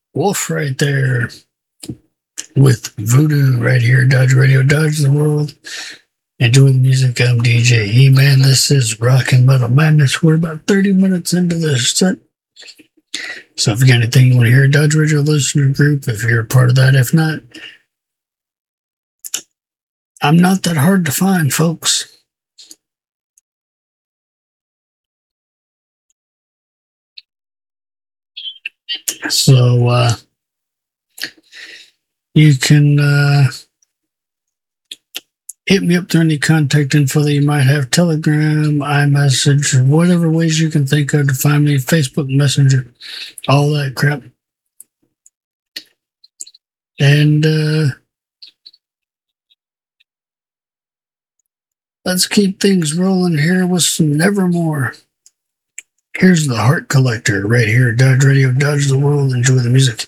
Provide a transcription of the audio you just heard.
Wolf right there with Voodoo right here. Dodge Radio, Dodge the World. Enjoy the music. I'm DJ E-Man. This is Rock and Metal Madness. We're about 30 minutes into this set. So if you got anything you want to hear, Dodge Radio listener group, if you're a part of that. If not, I'm not that hard to find, folks. So you can hit me up through any contact info that you might have, Telegram, iMessage, whatever ways you can think of to find me, Facebook Messenger, all that crap. And let's keep things rolling here with some Nevermore. Here's the Heart Collector right here, Dodge Radio, Dodge the World. Enjoy the music.